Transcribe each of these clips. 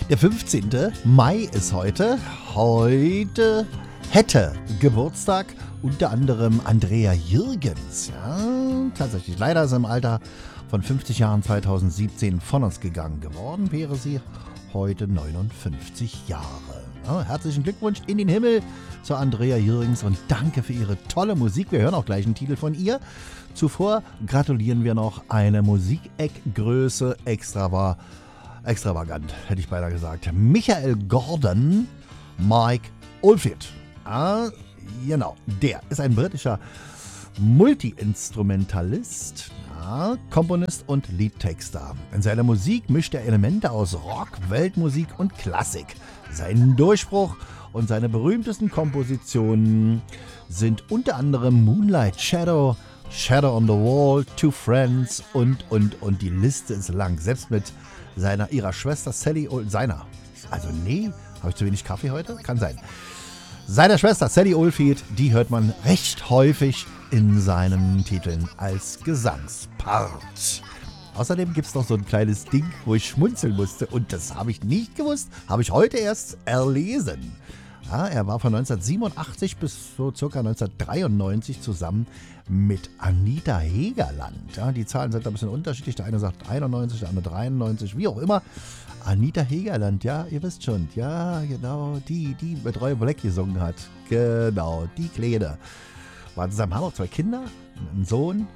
Der 15. Mai ist heute. Heute hätte Geburtstag unter anderem Andrea Jürgens. Ja, tatsächlich. Leider ist sie im Alter von 50 Jahren 2017 von uns gegangen geworden. Wäre sie heute 59 Jahre. Ja, herzlichen Glückwunsch in den Himmel zu Andrea Jürgens und danke für ihre tolle Musik. Wir hören auch gleich einen Titel von ihr. Zuvor gratulieren wir noch eine Musikeckgröße extravagant, hätte ich beinahe gesagt. Michael Gordon, Mike Oldfield. Ah, genau, der ist ein britischer Multi-Instrumentalist, Komponist und Liedtexter. In seiner Musik mischt er Elemente aus Rock, Weltmusik und Klassik. Sein Durchbruch und seine berühmtesten Kompositionen sind unter anderem Moonlight Shadow, Shadow on the Wall, Two Friends und die Liste ist lang. Selbst mit ihrer Schwester Sally habe ich zu wenig Kaffee heute? Kann sein. Seiner Schwester Sally Oldfield, die hört man recht häufig in seinen Titeln als Gesangspart. Außerdem gibt es noch so ein kleines Ding, wo ich schmunzeln musste und das habe ich nicht gewusst, habe ich heute erst erlesen. Ja, er war von 1987 bis so circa 1993 zusammen mit Anita Hegerland. Ja, die Zahlen sind ein bisschen unterschiedlich. Der eine sagt 91, der andere 93, wie auch immer. Anita Hegerland, ja, ihr wisst schon. Ja, genau, die mit Roy Black gesungen hat. Genau, die Kleine. Waren zusammen, haben auch 2 Kinder, einen Sohn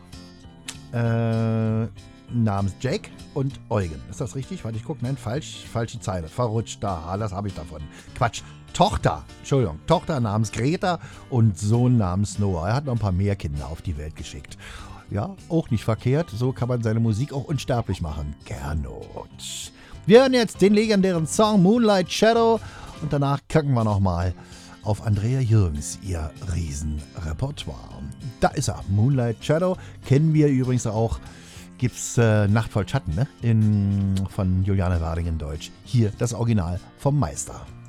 namens Jake und Eugen. Ist das richtig? Warte, ich gucke. Nein, falsche Zeile. Verrutscht. Da, das habe ich davon. Quatsch. Tochter namens Greta und Sohn namens Noah. Er hat noch ein paar mehr Kinder auf die Welt geschickt. Ja, auch nicht verkehrt. So kann man seine Musik auch unsterblich machen. Gernot. Wir hören jetzt den legendären Song Moonlight Shadow und danach gucken wir nochmal auf Andrea Jürgens, ihr Riesenrepertoire. Da ist er, Moonlight Shadow. Kennen wir übrigens auch. Gibt's Nacht voll Schatten, ne? Von Juliane Warding in Deutsch. Hier das Original vom Meister.